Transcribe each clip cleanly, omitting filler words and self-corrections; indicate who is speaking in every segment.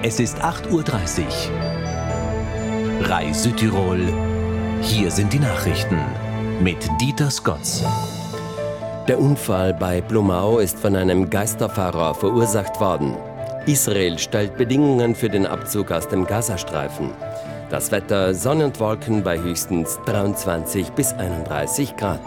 Speaker 1: Es ist 8:30 Uhr. RAI Südtirol. Hier sind die Nachrichten mit Dieter Scotts.
Speaker 2: Der Unfall bei Blumau ist von einem Geisterfahrer verursacht worden. Israel stellt Bedingungen für den Abzug aus dem Gazastreifen. Das Wetter: Sonne und Wolken bei höchstens 23 bis 31 Grad.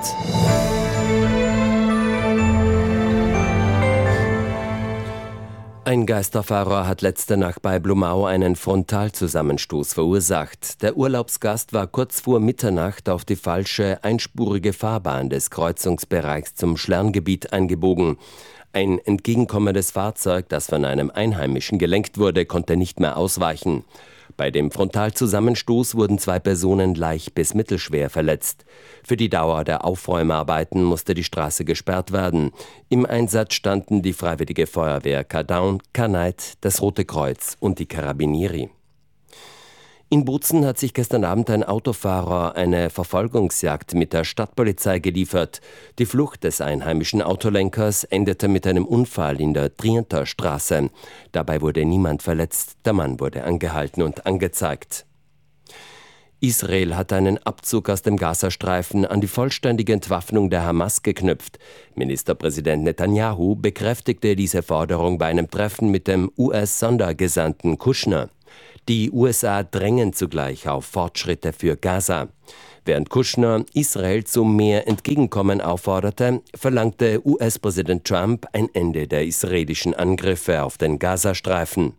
Speaker 2: Ein Geisterfahrer hat letzte Nacht bei Blumau einen Frontalzusammenstoß verursacht. Der Urlaubsgast war kurz vor Mitternacht auf die falsche einspurige Fahrbahn des Kreuzungsbereichs zum Schlerngebiet eingebogen. Ein entgegenkommendes Fahrzeug, das von einem Einheimischen gelenkt wurde, konnte nicht mehr ausweichen. Bei dem Frontalzusammenstoß wurden 2 Personen leicht bis mittelschwer verletzt. Für die Dauer der Aufräumarbeiten musste die Straße gesperrt werden. Im Einsatz standen die Freiwillige Feuerwehr Kadaun, Kanait, das Rote Kreuz und die Carabinieri. In Bozen hat sich gestern Abend ein Autofahrer eine Verfolgungsjagd mit der Stadtpolizei geliefert. Die Flucht des einheimischen Autolenkers endete mit einem Unfall in der Trienter Straße. Dabei wurde niemand verletzt. Der Mann wurde angehalten und angezeigt. Israel hat einen Abzug aus dem Gazastreifen an die vollständige Entwaffnung der Hamas geknüpft. Ministerpräsident Netanyahu bekräftigte diese Forderung bei einem Treffen mit dem US-Sondergesandten Kushner. Die USA drängen zugleich auf Fortschritte für Gaza. Während Kushner Israel zu mehr Entgegenkommen aufforderte, verlangte US-Präsident Trump ein Ende der israelischen Angriffe auf den Gazastreifen.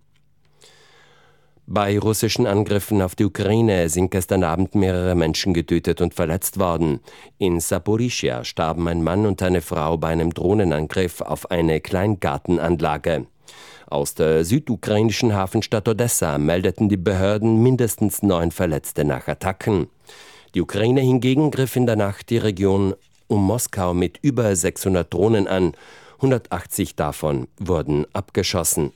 Speaker 2: Bei russischen Angriffen auf die Ukraine sind gestern Abend mehrere Menschen getötet und verletzt worden. In Saporischschja starben ein Mann und eine Frau bei einem Drohnenangriff auf eine Kleingartenanlage. Aus der südukrainischen Hafenstadt Odessa meldeten die Behörden mindestens 9 Verletzte nach Attacken. Die Ukraine hingegen griff in der Nacht die Region um Moskau mit über 600 Drohnen an. 180 davon wurden abgeschossen.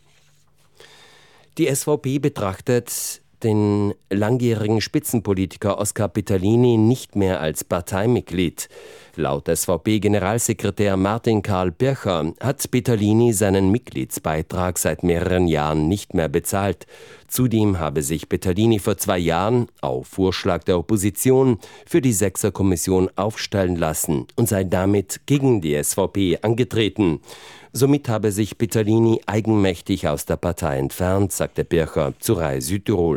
Speaker 2: Die SVP betrachtet den langjährigen Spitzenpolitiker Oskar Pitalini nicht mehr als Parteimitglied. Laut SVP-Generalsekretär Martin Karl Pircher hat Pitalini seinen Mitgliedsbeitrag seit mehreren Jahren nicht mehr bezahlt. Zudem habe sich Pitalini vor 2 Jahren, auf Vorschlag der Opposition, für die Sechserkommission aufstellen lassen und sei damit gegen die SVP angetreten. Somit habe sich Pitalini eigenmächtig aus der Partei entfernt, sagte Pircher zu RAI Südtirol.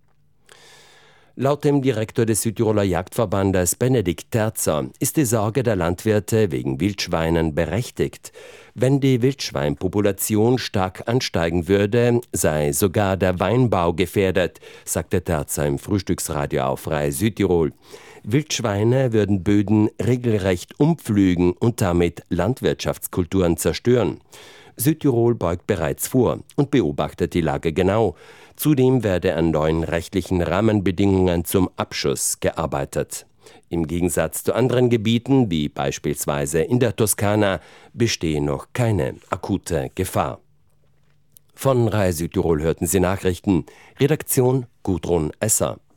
Speaker 2: Laut dem Direktor des Südtiroler Jagdverbandes Benedikt Terzer ist die Sorge der Landwirte wegen Wildschweinen berechtigt. Wenn die Wildschweinpopulation stark ansteigen würde, sei sogar der Weinbau gefährdet, sagte Terzer im Frühstücksradio auf RAI Südtirol. Wildschweine würden Böden regelrecht umpflügen und damit Landwirtschaftskulturen zerstören. Südtirol beugt bereits vor und beobachtet die Lage genau. Zudem werde an neuen rechtlichen Rahmenbedingungen zum Abschuss gearbeitet. Im Gegensatz zu anderen Gebieten, wie beispielsweise in der Toskana, bestehe noch keine akute Gefahr. Von RAI Südtirol hörten Sie Nachrichten. Redaktion Gudrun Esser.